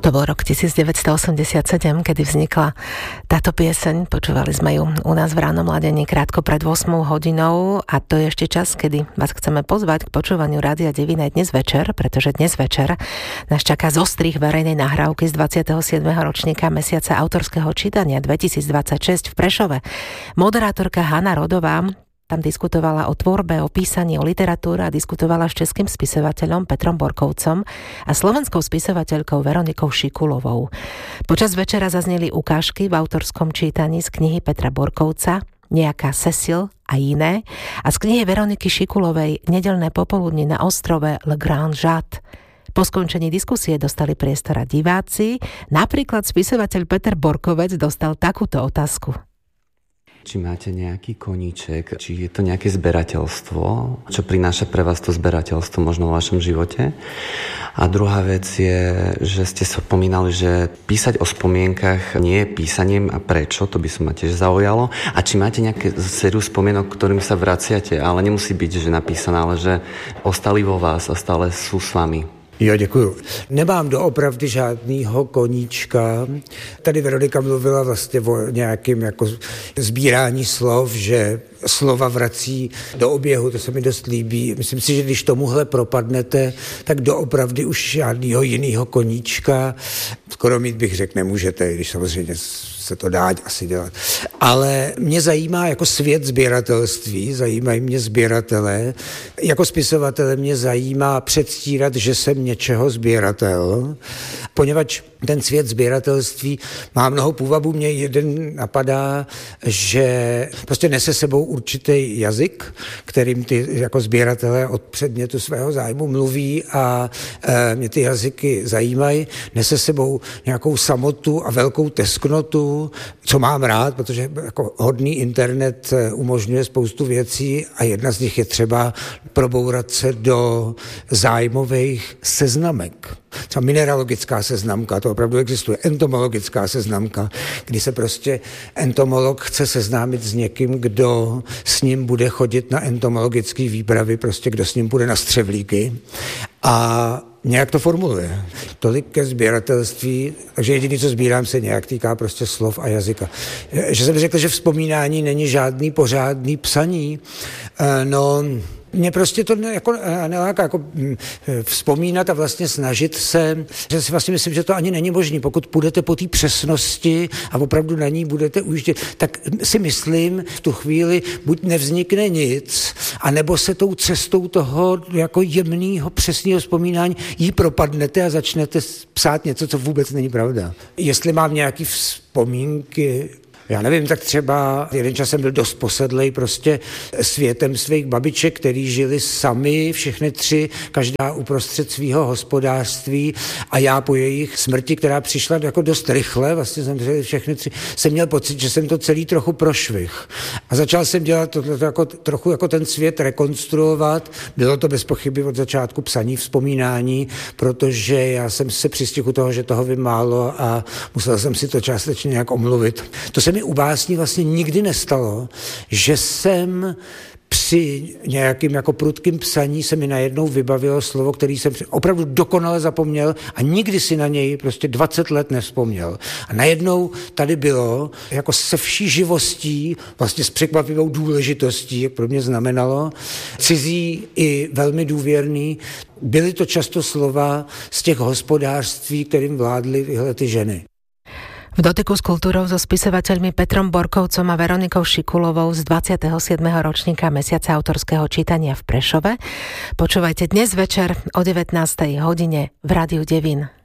To bol rok 1987, kedy vznikla táto pieseň. Počúvali sme ju u nás v Rannom ladení krátko pred 8 hodinou a to je ešte čas, kedy vás chceme pozvať k počúvaniu Rádia Devín aj dnes večer, pretože dnes večer nás čaká zostrih verejnej nahrávky z 27. ročníka mesiaca autorského čítania 2026 v Prešove. Moderátorka Hana Rodová tam diskutovala o tvorbe, o písaní, o literatúre a diskutovala s českým spisovateľom Petrom Borkovcom a slovenskou spisovateľkou Veronikou Šikulovou. Počas večera zazneli ukážky v autorskom čítaní z knihy Petra Borkovca Nejaká Cecil a iné a z knihy Veroniky Šikulovej Nedeľné popoludnie na ostrove Le Grand Jat. Po skončení diskusie dostali priestor diváci, napríklad spisovateľ Peter Borkovec dostal takúto otázku. Či máte nejaký koníček, či je to nejaké zberateľstvo, čo prináša pre vás to zberateľstvo možno v vašom živote. A druhá vec je, že ste spomínali, že písať o spomienkach nie je písaním a prečo, to by sa ma tiež zaujalo. A či máte nejaké sériu spomienok, ktorým sa vraciate, ale nemusí byť, že napísané, ale že ostali vo vás a stále sú s vami. Jo, děkuju. Nemám doopravdy žádnýho koníčka. Tady Veronika mluvila vlastně o nějakým jako sbírání slov, že slova vrací do oběhu, to se mi dost líbí. Myslím si, že když tomuhle propadnete, tak doopravdy už žádnýho jinýho koníčka skoro mít bych řekl nemůžete, když samozřejmě se to dá asi dělat. Ale mě zajímá jako svět sběratelství, zajímají mě sběratelé. Jako spisovatele mě zajímá předstírat, že jsem něčeho sběratel, poněvadž ten svět sběratelství má mnoho půvabů. Mě jeden napadá, že prostě nese sebou určitý jazyk, kterým ty jako sběratelé od předmětu svého zájmu mluví a mě ty jazyky zajímají. Nese sebou nějakou samotu a velkou tesknotu, co mám rád, protože jako hodný internet umožňuje spoustu věcí a jedna z nich je třeba probourat se do zájmových seznamek. Třeba mineralogická seznamka, to opravdu existuje, entomologická seznamka, kdy se prostě entomolog chce seznámit s někým, kdo s ním bude chodit na entomologické výpravy, prostě kdo s ním bude na střevlíky a nějak to formuluje. Tolik ke sběratelství, takže jediný, co sbírám, se nějak týká prostě slov a jazyka. Že jsem řekl, že vzpomínání není žádný pořádný psaní, mě prostě to neláká jako vzpomínat a vlastně snažit se, že si vlastně myslím, že to ani není možné. Pokud půjdete po té přesnosti a opravdu na ní budete ujíždět, tak si myslím, v tu chvíli buď nevznikne nic, anebo se tou cestou toho jako jemného, přesného vzpomínání jí propadnete a začnete psát něco, co vůbec není pravda. Jestli mám nějaký vzpomínky, já nevím, tak třeba jeden čas jsem byl dost posedlej prostě světem svých babiček, který žili sami, všechny tři, každá uprostřed svého hospodářství a já po jejich smrti, která přišla jako dost rychle, vlastně zemřeli všechny tři, jsem měl pocit, že jsem to celý trochu prošvih. A začal jsem dělat tohle jako, trochu jako ten svět rekonstruovat. Bylo to bez pochyby od začátku psaní, vzpomínání, protože já jsem se přistihl u toho, že toho vím málo a musel jsem si to částečně nějak omluvit. To se mi u básní vlastně nikdy nestalo, že jsem při nějakým jako prudkým psaní se mi najednou vybavilo slovo, který jsem opravdu dokonale zapomněl a nikdy si na něj prostě 20 let nevzpomněl. A najednou tady bylo jako se vší živostí, vlastně s překvapivou důležitostí, jak pro mě znamenalo, cizí i velmi důvěrný. Byly to často slova z těch hospodářství, kterým vládly tyhle ty ženy. V dotyku s kultúrou so spisovateľmi Petrom Borkovcom a Veronikou Šikulovou z 27. ročníka mesiaca autorského čítania v Prešove. Počúvajte dnes večer o 19. hodine v Rádiu Devín.